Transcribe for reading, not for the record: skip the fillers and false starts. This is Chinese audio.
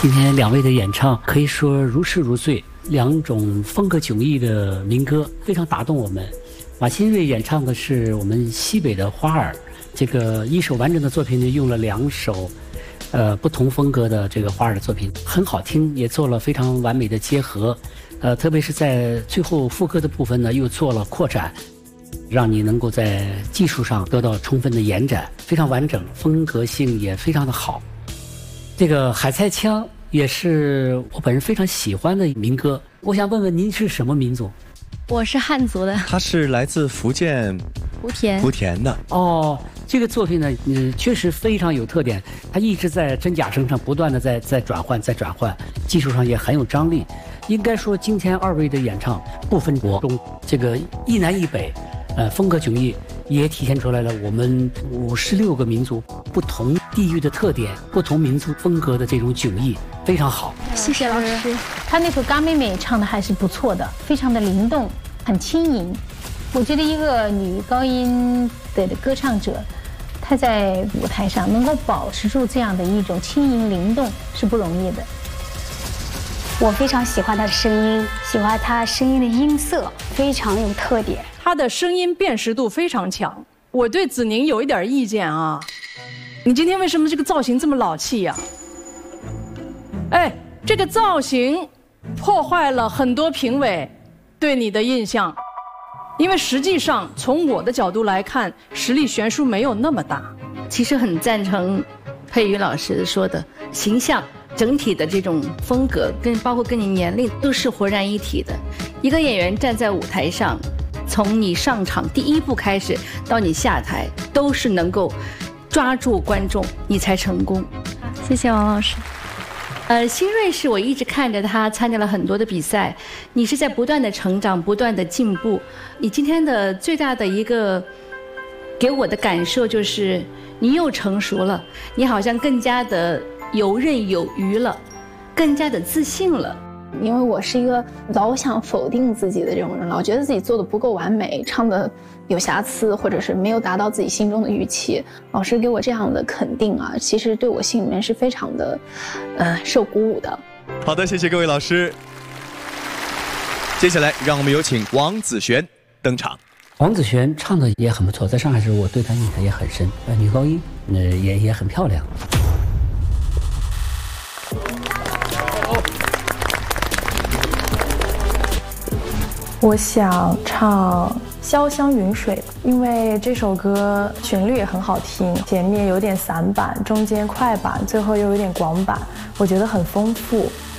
今天两位的演唱可以说如痴如醉，两种风格迥异的民歌非常打动我们。马新瑞演唱的是我们西北的花儿，这个一首完整的作品呢，用了2首不同风格的这个花儿的作品，很好听，也做了非常完美的结合。特别是在最后副歌的部分呢，又做了扩展，让你能够在技术上得到充分的延展，非常完整，风格性也非常的好。这个海菜腔也是我本人非常喜欢的民歌。我想问问您是什么民族？ 我是汉族的。 他是来自福建莆田的。 哦，这个作品呢，确实非常有特点，它一直在真假声上不断的在转换，技术上也很有张力。应该说，今天2位的演唱不分国中，这个一南一北，风格迥异，也体现出来了我们56个民族不同地域的特点，不同民族风格的这种迥异，非常好。 谢谢老师。他那首《嘎妹妹》唱的还是不错的，非常的灵动，很轻盈。我觉得一个女高音的歌唱者，她在舞台上能够保持住这样的一种轻盈灵动是不容易的。 我非常喜欢她的声音，喜欢她声音的音色非常有特点， 她的声音辨识度非常强。我对子宁有一点意见啊，你今天为什么这个造型这么老气呀？哎，这个造型破坏了很多评委对你的印象，因为实际上从我的角度来看，实力悬殊没有那么大。 其实很赞成佩瑜老师说的，形象整体的这种风格包括跟你年龄都是浑然一体的。一个演员站在舞台上，从你上场第一步开始到你下台，都是能够抓住观众，你才成功。 谢谢王老师。 新锐是我一直看着他参加了很多的比赛，你是在不断的成长，不断的进步。你今天的最大的一个给我的感受就是，你又成熟了，你好像更加的游刃有余了，更加的自信了。 因为我是一个老想否定自己的这种人，老觉得自己做的不够完美，唱的有瑕疵，或者是没有达到自己心中的预期。老师给我这样的肯定啊，其实对我心里面是非常的受鼓舞的。 好的，谢谢各位老师。接下来让我们有请王子璇登场。 王子璇唱的也很不错，在上海时候我对她印象也很深，女高音也很漂亮。 我想唱《潇湘云水》，因为这首歌旋律也很好听，前面有点散板，中间快板，最后又有点广板，我觉得很丰富。